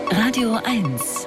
Radio 1.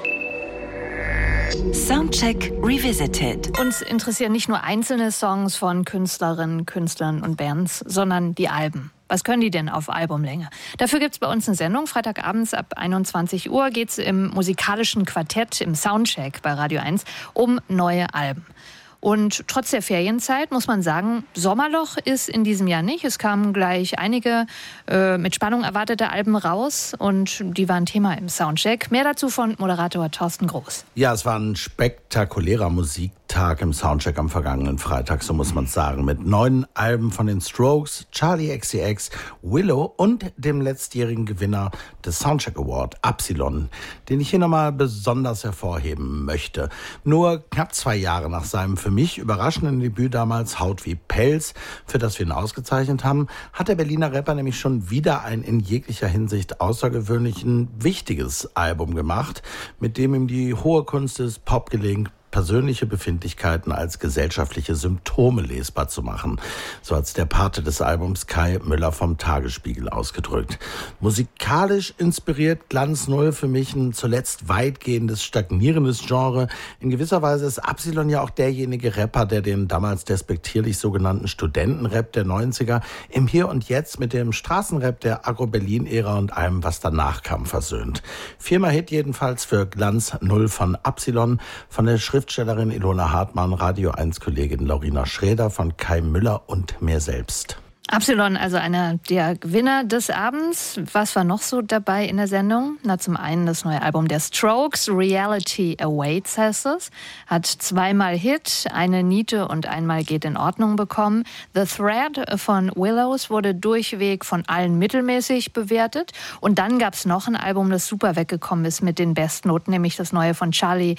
Soundcheck Revisited. Uns interessieren nicht nur einzelne Songs von Künstlerinnen, Künstlern und Bands, sondern die Alben. Was können die denn auf Albumlänge? Dafür gibt es bei uns eine Sendung. Freitagabends ab 21 Uhr geht es im musikalischen Quartett, im Soundcheck bei Radio 1, um neue Alben. Und trotz der Ferienzeit muss man sagen, Sommerloch ist in diesem Jahr nicht. Es kamen gleich einige mit Spannung erwartete Alben raus und die waren Thema im Soundcheck. Mehr dazu von Moderator Thorsten Groß. Ja, es war ein spektakulärer Musiktag im Soundcheck am vergangenen Freitag, so muss man sagen. Mit 9 Alben von den Strokes, Charli XCX, Willow und dem letztjährigen Gewinner des Soundcheck Award, Absilon, den ich hier nochmal besonders hervorheben möchte. Nur knapp 2 Jahre nach seinem für mich überraschenden Debüt damals Haut wie Pelz, für das wir ihn ausgezeichnet haben, hat der Berliner Rapper nämlich schon wieder ein in jeglicher Hinsicht außergewöhnlich wichtiges Album gemacht, mit dem ihm die hohe Kunst des Pop gelingt, persönliche Befindlichkeiten als gesellschaftliche Symptome lesbar zu machen. So hat es der Pate des Albums Kai Müller vom Tagesspiegel ausgedrückt. Musikalisch inspiriert Glanz Null für mich ein zuletzt weitgehendes, stagnierendes Genre. In gewisser Weise ist Absilon ja auch derjenige Rapper, der den damals despektierlich sogenannten Studentenrap der 90er im Hier und Jetzt mit dem Straßenrap der Agro-Berlin-Ära und allem, was danach kam, versöhnt. 4-mal Hit jedenfalls für Glanz Null von Absilon, von der Schriftstellerin Ilona Hartmann, Radio 1-Kollegin Laurina Schräder, von Kai Müller und mir selbst. Absilon, also einer der Gewinner des Abends. Was war noch so dabei in der Sendung? Na, zum einen das neue Album der Strokes, Reality Awaits heißt es. Hat 2-mal Hit, eine Niete und einmal geht in Ordnung bekommen. The Thread von Willows wurde durchweg von allen mittelmäßig bewertet. Und dann gab es noch ein Album, das super weggekommen ist mit den Bestnoten, nämlich das neue von Charli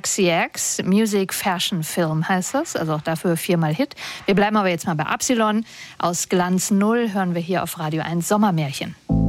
XCX, Music Fashion Film heißt es. Also auch dafür 4-mal Hit. Wir bleiben aber jetzt mal bei Absilon. Aus Glanz Null hören wir hier auf Radio 1 Sommermärchen.